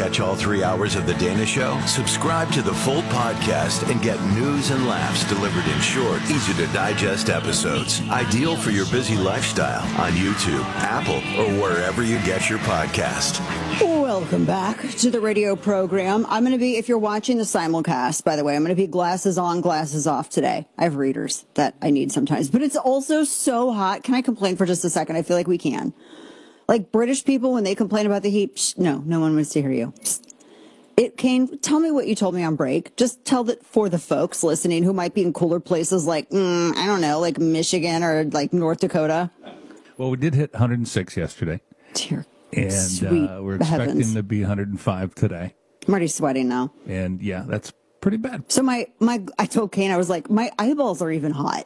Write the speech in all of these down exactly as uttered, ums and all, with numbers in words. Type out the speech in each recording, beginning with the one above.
catch all three hours of The Dana Show? Subscribe to the full podcast and get news and laughs delivered in short, easy-to-digest episodes. Ideal for your busy lifestyle on YouTube, Apple, or wherever you get your podcast. Welcome back to the radio program. I'm going to be, if you're watching the simulcast, by the way, I'm going to be glasses on, glasses off today. I have readers that I need sometimes, but it's also so hot. Can I complain for just a second? I feel like we can. Like British people, when they complain about the heat, psh, no, no one wants to hear you. Psst. It came, tell me what you told me on break. Just tell that for the folks listening who might be in cooler places like, mm, I don't know, like Michigan or like North Dakota. Well, we did hit one hundred six yesterday. Dear And uh, we're expecting heavens. to be one hundred five today. I'm already sweating now. And yeah, that's pretty bad. So my, my, I told Kane, I was like, my eyeballs are even hot.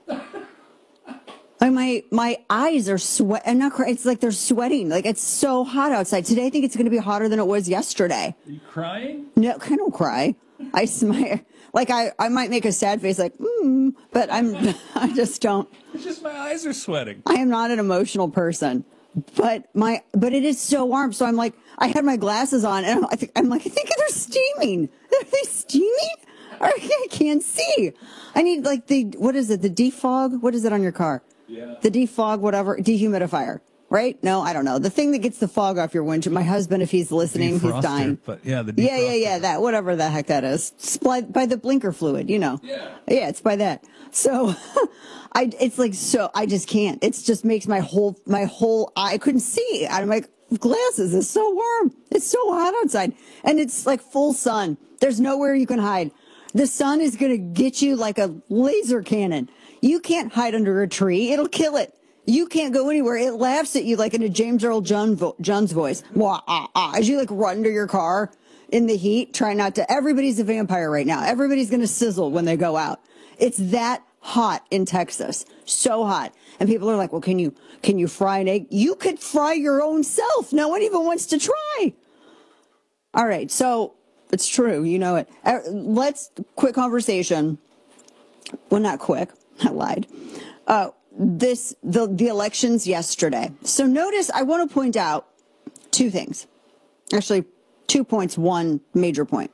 Like my, my eyes are sweat. I'm not crying. It's like they're sweating. Like it's so hot outside. Today, I think it's going to be hotter than it was yesterday. Are you crying? No, I don't cry. I smile. Like I, I might make a sad face like, mm, but I'm, I just don't. It's just my eyes are sweating. I am not an emotional person. But my, but it is so warm. So I'm like, I had my glasses on, and I think I'm like, I think they're steaming. Are they steaming? Or I can't see. I need like the what is it? The defog? What is it on your car? Yeah. The defog, whatever, dehumidifier. Right? No, I don't know. The thing that gets the fog off your windshield. My husband, if he's listening, Defroster, he's dying. But yeah, the yeah, yeah, defroster. yeah. That whatever the heck that is. It's by, by the blinker fluid, you know. Yeah. Yeah, it's by that. So, I it's like so I just can't. It just makes my whole my whole eye. I couldn't see out of my glasses. It's so warm. It's so hot outside, and it's like full sun. There's nowhere you can hide. The sun is gonna get you like a laser cannon. You can't hide under a tree. It'll kill it. You can't go anywhere. It laughs at you like in a James Earl Jones voice. Wah, ah, ah, as you like run to your car in the heat, try not to. Everybody's a vampire right now. Everybody's going to sizzle when they go out. It's that hot in Texas. So hot. And people are like, well, can you, can you fry an egg? You could fry your own self. No one even wants to try. All right. So it's true. You know it. Uh, let's quick conversation. Well, not quick. I lied. Uh, This the the elections yesterday. So notice I want to point out two things. Actually, two points, one major point.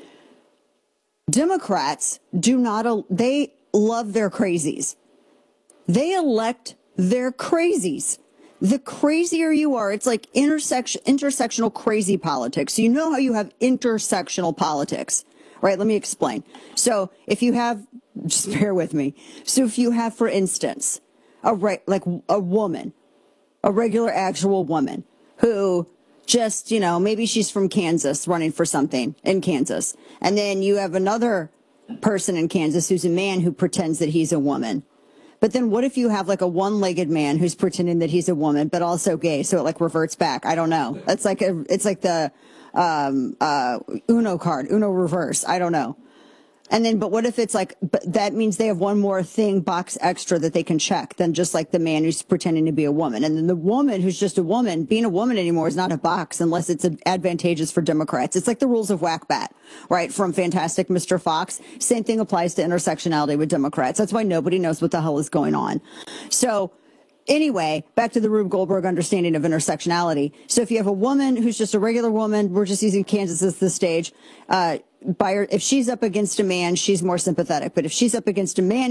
Democrats do not they love their crazies. They elect their crazies. The crazier you are, it's like intersection intersectional crazy politics. You know how you have intersectional politics, right? Let me explain. So if you have, just bear with me. So if you have, for instance, a re- like a woman, a regular actual woman who just, you know, maybe she's from Kansas running for something in Kansas. And then you have another person in Kansas who's a man who pretends that he's a woman. But then what if you have like a one-legged man who's pretending that he's a woman, but also gay? So it like reverts back. I don't know. It's like a, it's like the um, uh, Uno card, Uno reverse. I don't know. And then, but what if it's like, but that means they have one more thing, box extra that they can check than just like the man who's pretending to be a woman. And then the woman who's just a woman, being a woman anymore is not a box unless it's advantageous for Democrats. It's like the rules of whack-bat, right? From Fantastic Mister Fox. Same thing applies to intersectionality with Democrats. That's why nobody knows what the hell is going on. So anyway, back to the Rube Goldberg understanding of intersectionality. So if you have a woman who's just a regular woman, we're just using Kansas as the stage, uh, by her, if she's up against a man, she's more sympathetic. But if she's up against a man